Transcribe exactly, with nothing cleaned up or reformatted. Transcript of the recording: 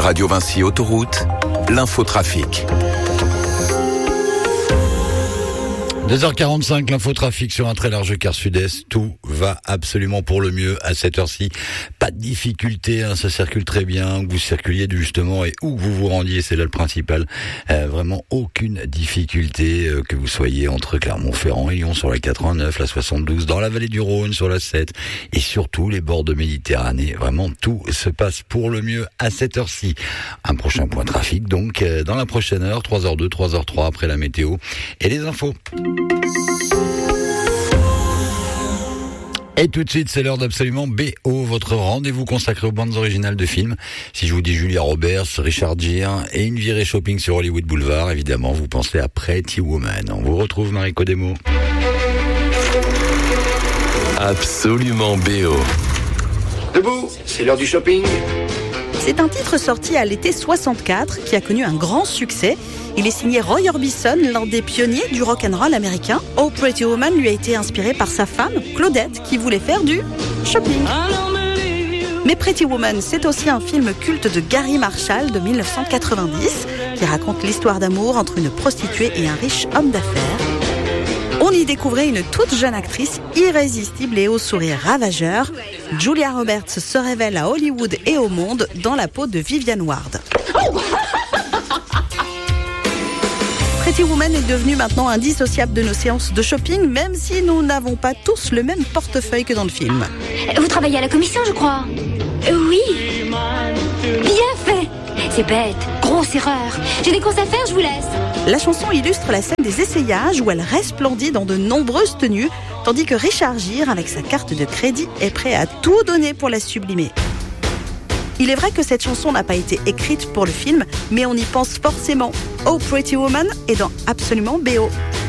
Radio Vinci Autoroute, l'infotrafic. deux heures quarante-cinq, l'infotrafic sur un très large quart sud-est. Tout va absolument pour le mieux à cette heure-ci. Pas de difficulté, hein, ça circule très bien. Vous circuliez justement et où vous vous rendiez, c'est là le principal. Euh, vraiment aucune difficulté, euh, que vous soyez entre Clermont-Ferrand et Lyon sur la quatre-vingt-neuf, la soixante-douze, dans la vallée du Rhône sur la sept et surtout les bords de Méditerranée. Vraiment tout se passe pour le mieux à cette heure-ci. Un prochain point trafic donc euh, dans la prochaine heure, trois heures deux, trois heures trois après la météo et les infos. Et tout de suite, c'est l'heure d'Absolument B O, votre rendez-vous consacré aux bandes originales de films. Si je vous dis Julia Roberts, Richard Gere et une virée shopping sur Hollywood Boulevard, évidemment, vous pensez à Pretty Woman. On vous retrouve, Mariko Demo. Absolument B O. Debout, c'est l'heure du shopping. C'est un titre sorti à l'été soixante-quatre qui a connu un grand succès. Il est signé Roy Orbison, l'un des pionniers du rock'n'roll américain. Oh Pretty Woman lui a été inspiré par sa femme, Claudette, qui voulait faire du shopping. Mais Pretty Woman, c'est aussi un film culte de Gary Marshall de dix-neuf cent quatre-vingt-dix qui raconte l'histoire d'amour entre une prostituée et un riche homme d'affaires. On y découvrait une toute jeune actrice irrésistible et au sourire ravageur. Julia Roberts se révèle à Hollywood et au monde dans la peau de Vivian Ward. Pretty Woman est devenue maintenant indissociable de nos séances de shopping, même si nous n'avons pas tous le même portefeuille que dans le film. Vous travaillez à la commission, je crois. euh, Oui. Bien fait. C'est bête, grosse erreur. J'ai des courses à faire, je vous laisse. La chanson illustre la scène des essayages où elle resplendit dans de nombreuses tenues, tandis que Richard Gere, avec sa carte de crédit, est prêt à tout donner pour la sublimer. Il est vrai que cette chanson n'a pas été écrite pour le film, mais on y pense forcément. Oh Pretty Woman est dans Absolument B O.